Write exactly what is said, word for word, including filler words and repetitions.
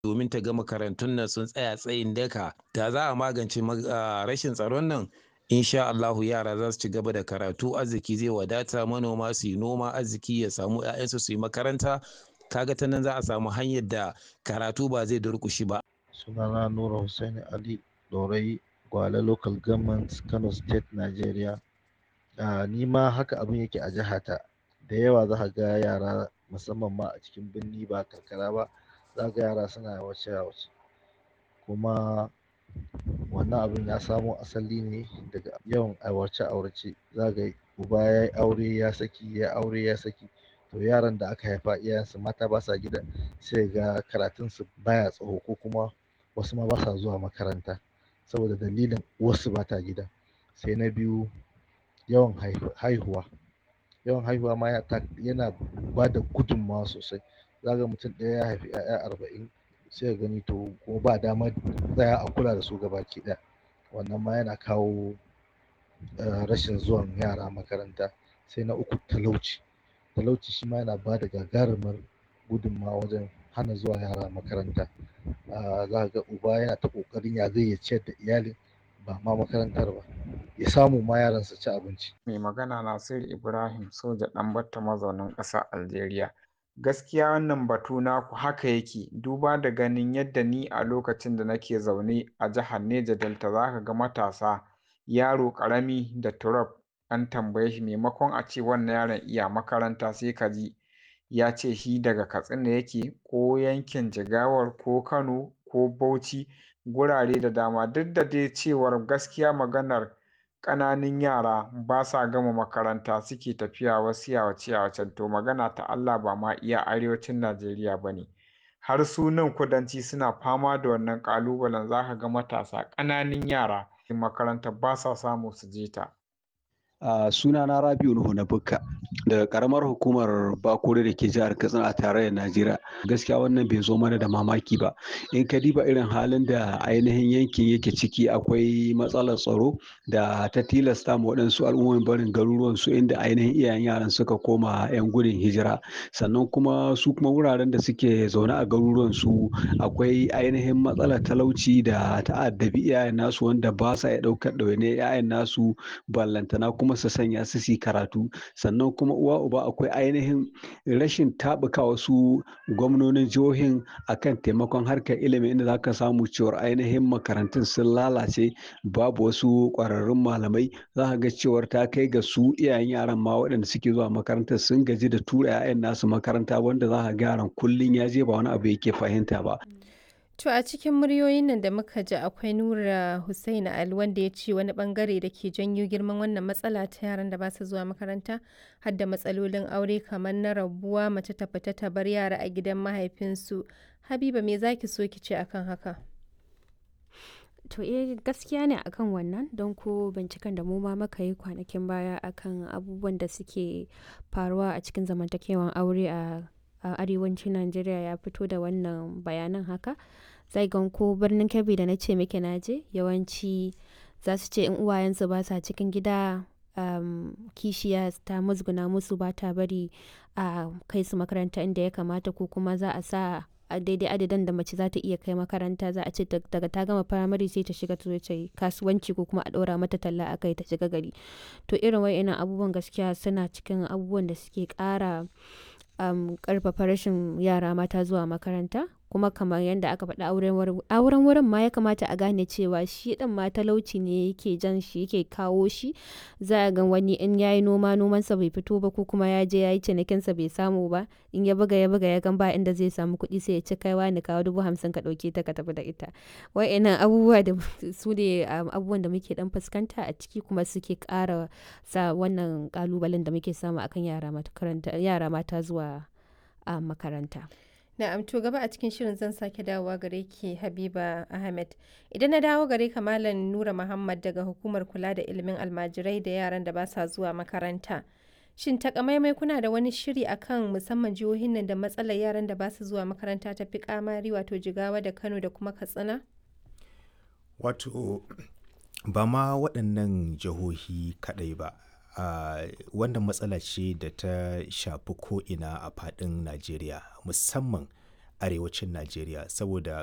domin ta ga makarantun nan sun tsaya tsayin daka. Da za a magance rashin tsaron nan, insha Allahu yara za su ci gaba da karatu, arziki zai wadata, manoma su yi noma, arziki ya samu, 'ya'yansu su yi makaranta. Kaga ta nan za a samu hanyar da karatu ba zai durƙushe ba. Sunana Nura Hussaini Ali Dorai, Gwale Local Government, Kano State, Nigeria. Uh, ni ma haka abin yake a jihata. Da yawa za ka ga yara musamman ma a cikin birni ba karkara ba, za ga yara suna yawace-yawace. Kuma wannan abin ya samo asali ne daga yawan aurace-aurace. Za ga uba ya yi aure ya saki, ya aure ya saki. To yaran da aka haifa iyayensu mata ba sa gida, sai ga karatunsu baya tsaho, ko kuma wasu ma ba sa zuwa makaranta saboda dalilin uwarsu ba ta gida. Sai na biyu, yawan haihuwa. Yawan haihuwa ma yana ba da gudunmawa sosai. Za ga mutum ɗaya ya haifi 'ya'ya arba'in, sai ka gani to kuma ba damar tsaya a kula da su gabaki ɗaya. Wannan ma yana kawo rashin zuwan yara makaranta. Sai na uku, talauci. Talauci shi ma yana ba da gagarumar gudunmawa wajen hana zuwa yara makaranta. Uh, za ka ga uba yana ta ƙoƙarin ya zai ya ciyar da iyalin, ba ma makarantar ba, ya samu ma yaran su ci abinci. Mai magana Nasiru Ibrahim Soja Ɗanbatta, mazaunin ƙasar Algeria. Gaskiya wannan batu naku haka yake, duba da ganin yadda ni a lokacin da nake zaune a jihar Neja Delta, za ka ga matasa, yaro ƙarami da turab, an tambaye shi maimakon a ce wannan yaron iya makaranta, sai ka ji ya ce shi daga Katsina yake, ko yankin Jigawar, ko Kano, ko Bauchi, gurare da dama. Duk da dai cewar gaskiya maganar ƙananun yara ba sa gama makaranta suke tafiya wasu yawace-yawacen, to magana ta Allah ba ma iya arewacin Najeriya ba ne, har su nan kudanci suna fama da wannan ƙalubalen. Za ka ga matasa ƙananun yara in makaranta ba sa samu su je ta. Uh, sunana Rabiu Nuhu na Bukka daga karamar hukumar Bakure da ke jihar Katsina a tarayyar Najeriya. Gaskiya wannan bai zo mana da mamaki ba. In ka diba irin halin da ainihin yankin yake ciki, akwai matsalar tsaro da ta tilasta ma waɗansu al'ummomin barin garuruwan su, inda ainihin iyayen yaran suka koma 'yan gudun hijira. Sannan kuma su kuma wuraren da suke zaune a garuruwan su, akwai ainihin matsalar talauci da ta'addabi iyayen nasu, wanda ba sa iya ɗaukar ɗawainiyar 'ya'yan nasu, ballantana kuma su sanya su su karatu. Sannan kuma uwa uba akwai ainihin rashin taɓuka wasu gwamnonin jihohin akan taimakon harkar ilimi, inda za ka samu cewar ainihin makarantun sun lalace, babu wasu ƙwararrun malamai. Za ka ga cewar ta kai ga su iyayen yaran ma waɗanda suke zuwa makarantar sun gaji da tura 'ya'yan nasu makaranta, wanda za ka ga yaran kullum ya je ba wani abu yake fahimta ba. To a cikin muryoyin nan da muka ji akwai Nura Hussaini Ali, wanda ya ce wani bangare da ke janyo girman wannan matsala ta yaran da ba su zuwa makaranta har da matsalolin aure, kamar na rabuwa, mace ta fita ta bar yara a gidan mahaifinsu. Habiba, me zaki so ki ce akan haka? To eh gaskiya ne akan wannan, don ko binciken da mu ma muka yi kwanakin baya akan abubuwan da suke faruwa a cikin zamantakewan aure a a arewacin Najeriya ya fito da wannan bayanan haka. Zai gan ko birnin Kebbi da na ce muke naje, yawanci za su ce in uwayensu ba sa cikin gida, um, kishiya ta musguna musu, ba ta bari a kai su makaranta inda ya kamata, ko kuma za a sa a daidai adadin da mace za ta iya kai makaranta. Za a ce daga ta gama firamare sai ta shiga ta yi kasuwanci, ko kuma a ɗora mata talla a kai ta shiga gari. To irin wa'innan abubuwan gaskiya suna cikin abubuwan da suke ƙara um, ƙarfafa rashin yara mata zuwa makaranta. Kuma kamar yadda aka faɗa, auren wurin ma ya kamata a gane cewa shi ɗin ma talauci ne yake jan shi, yake kawo shi. Za a ga wani in ya yi noma, nomansa bai fito ba, ko kuma ya je ya yi cinikinsa bai samu ba, in ya buga ya buga ya gan ba inda zai samu kuɗi, sai ya ci kaiwa ni kawo dubu hamsin ka ɗauke ta ka tafi da ita. Wa'innan abubuwa da su ne abubuwan da muke ɗan fuskanta a ciki, kuma suke ƙara sa wannan ƙalubalen da muke samu akan yara mata zuwa a makaranta. Na'am, to gaba a cikin shirin zan sake dawowa gare ki Habiba Ahmed. Idan na dawo gare ka Malam Nura Muhammad daga Hukumar Kula da Ilimin Almajirai da Yaran da ba sa zuwa makaranta. Shin takamaimai kuna da wani shiri akan musamman jihohin nan da matsalar yaran da ba su zuwa makaranta ta fi kamari, wato Jigawa da Kano da kuma Katsina? Wato ba ma waɗannan jihohi kaɗai ba. Uh, wannan matsala ce da ta shafi ko'ina a faɗin Najeriya, musamman arewacin Najeriya saboda